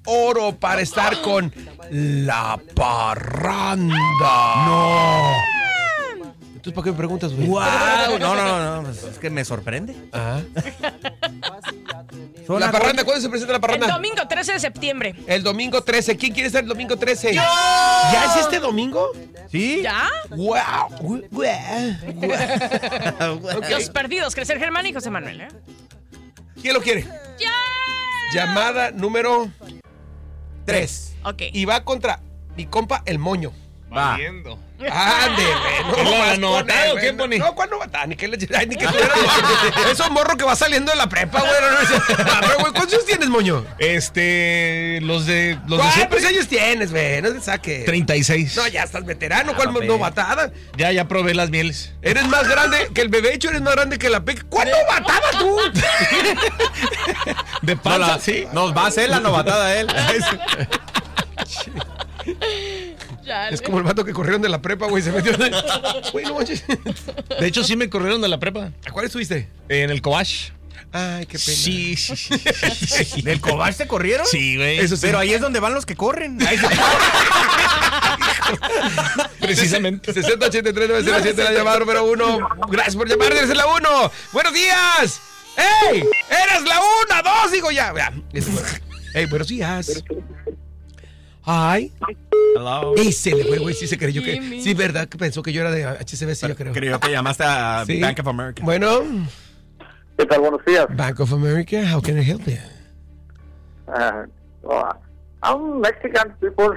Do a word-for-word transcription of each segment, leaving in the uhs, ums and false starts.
oro para estar con La Parranda. No. Entonces, ¿para qué me preguntas, güey? ¡Wow! No, no, no, es que me sorprende. Ajá. La Parranda, ¿cuándo se presenta La Parranda? El domingo trece de septiembre. El domingo trece. ¿Quién quiere estar el domingo trece? ¡Yo! ¿Ya es este domingo? ¿Sí? ¿Ya? ¡Wow! Okay. Los perdidos, Crecer Germán y José Manuel, ¿eh? ¿Quién lo quiere? ¡Ya! Llamada número tres. Ok. Y va contra mi compa El Moño. Va. Viendo. Ande, güey. ¿Es la vas novatada poner, o qué güey. pone? No, ¿cuál novatada? Ni que le ay, ni que tuviera. Es un morro que va saliendo de la prepa, güey. No, no, no, güey. ¿Cuántos años tienes, Moño? Este. Los de. Los de ¿Cuántos siempre. años tienes, güey? No te saques. treinta y seis. No, ya estás veterano. ¿Cuál papi. novatada? Ya, ya probé las mieles. Eres más grande que el bebecho, eres más grande que la peca. ¿Cuál novatada tú? De No, panza, la- sí. Nos va a hacer la novatada él. Ya, Es como el vato que corrieron de la prepa, güey. Se metió. Güey, no manches. De hecho, sí me corrieron de la prepa. ¿A cuál estuviste? En el Cobach. Ay, qué pena. Sí, sí, sí. sí. ¿Del Cobach te corrieron? Sí, güey. Eso sí. Pero ahí es donde van los que corren. Ahí se- Precisamente. sesenta ochenta y tres nueve cero siete, la llamada número uno. Gracias por llamar, eres la uno. ¡Buenos días! ¡Ey! ¡Eres la una! ¡Dos! Digo ya. ya. ¡Ey, buenos días! ¡Ay! Hello. Y se le fue, güey. Sí se creyó que. Jimmy. Sí, ¿verdad? Que pensó que yo era de H C B C, yo creo. Creo que llamaste a Sí. Bank of America. Bueno, ¿Qué tal? Buenos días. Bank of America, how can I help you? Uh, oh, I'm Mexican people.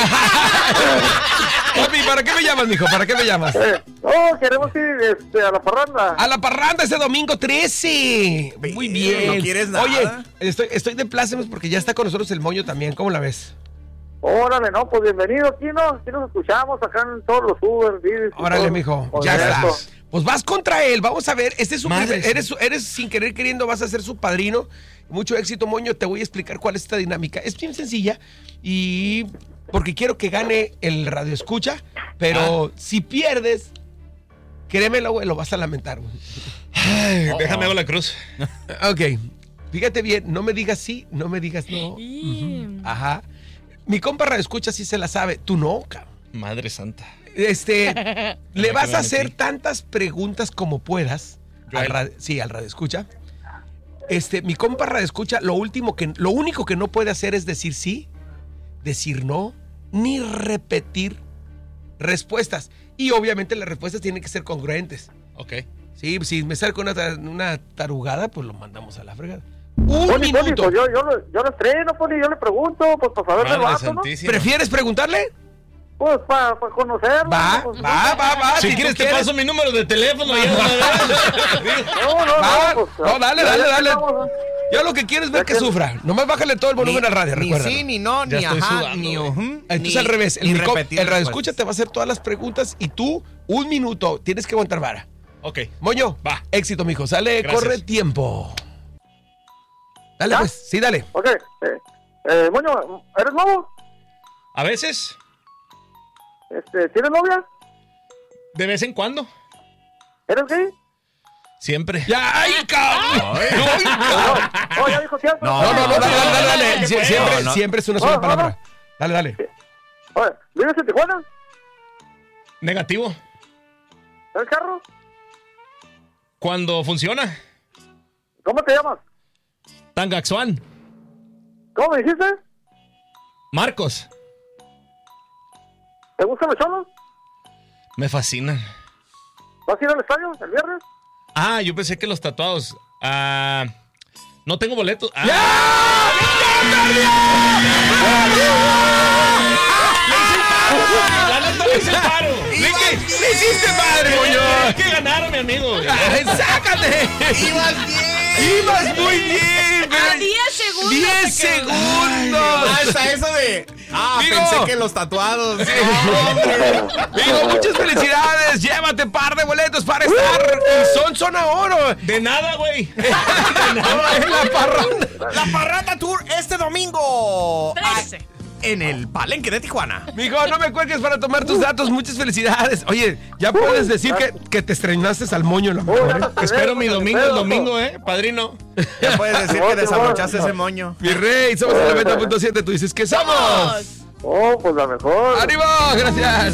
Papi, ¿para qué me llamas, mijo? ¿Para qué me llamas? Eh, oh, queremos ir este, a la parranda. A la parranda este domingo trece. Muy bien. ¿No quieres nada? Oye, estoy, estoy de plácemes porque ya está con nosotros el Moño también. ¿Cómo la ves? Órale, no, pues bienvenido. Aquí, ¿no? Aquí nos escuchamos acá en todos los Uber, Didis y Órale, todo. mijo. Con Ya esto. estás. Pues vas contra él. Vamos a ver. Este es su Madre primer- eres, su- eres sin querer queriendo, vas a ser su padrino. Mucho éxito, Moño. Te voy a explicar cuál es esta dinámica. Es bien sencilla y porque quiero que gane el radio escucha, pero si pierdes, créemelo, güey, lo vas a lamentar, güey. Ay, déjame hago la cruz. Ok. Fíjate bien, no me digas sí, no me digas no. Y- Ajá. Mi compa radio escucha sí se la sabe. Tú no, cabrón. Madre santa. Este, le que vas me a hacer metí. tantas preguntas como puedas. Yo Al a él. radio, sí, al radio escucha. Este, mi compa radio escucha, lo último que, lo único que no puede hacer es decir sí, decir no, ni repetir respuestas. Y obviamente las respuestas tienen que ser congruentes. Ok. Sí, si me sale con una, ta- una tarugada, pues lo mandamos a la fregada. Un Poli, Poli, minuto. pues yo, yo, lo, yo lo estreno, Poli, yo le pregunto, pues para saber del Madre vato, ¿no? santísima. ¿Prefieres preguntarle? Pues para conocerlo. Va, pues, va, va, va. Si tú quieres, te paso mi número de teléfono. Ya, No, no, Va, no, pues, no, dale, ya- dale, ya dale. estamos, ¿eh? Yo lo que quiero es ver Ya que que- sufra. Nomás bájale todo el volumen Ni- al radio, ni recuerda. sí, ni no, Ya ni estoy ajá, sudando, ni güey. ujú, Entonces ni- al revés, el, ni mico- repetir el radio respuestas. escucha te va a hacer todas las preguntas y tú, un minuto, tienes que aguantar vara. Ok. Moño, Va. éxito, mijo. Sale, Gracias. corre tiempo. Dale, ¿Ya? pues, sí, dale. Ok, eh, eh, Moño, ¿eres nuevo? A veces, Este, ¿tienes novia? de vez en cuando. ¿Eres gay? Siempre. ¡Ya! ¡Ay, cabrón! ¡Ay, cabrón! Oh, ya dijo cierto. No, No, no, no, dale, dale, dale. dale. ¿Qué Sie- fue? Siempre, No, no. siempre es una sola No, no, palabra. no. Dale, dale. Oye, ¿vives en Tijuana? Negativo. ¿El carro? Cuando funciona. ¿Cómo te llamas? Tangaxuan. ¿Cómo me dijiste? Marcos. ¿Te gustan los cholos? Me fascinan. ¿Vas a ir al estadio el viernes? Ah, yo pensé que los tatuados. Ah, no tengo boletos. Ah, La neta le hice el paro. ¿Le, qué- le hiciste padre, Moño? Hay que ganar, mi amigo. Ay, ¡sácate! ¡Ibas bien! ¡Ibas muy bien! A diez segundos. ¡diez te quedó. segundos! Hasta eso de... Ah, Digo- pensé que los tatuados. No, hombre. Digo, muchas felicidades. Llévate par de boletos para estar en Son Zona Oro. De nada, güey. En la parranda. La Parranda Tour este domingo. trece. Ah, en el Palenque de Tijuana. Mijo, no me cuelgues para tomar tus datos. Muchas felicidades. Oye, ya puedes decir que, que te estrenaste al moño en la mejor. ¿eh? Espero mi domingo el domingo, ¿eh, padrino? Ya puedes decir que desabrochaste ese moño. Mi rey, somos el noventa punto siete. Tú dices que somos. Oh, pues la mejor. ¡Ánimo! Gracias.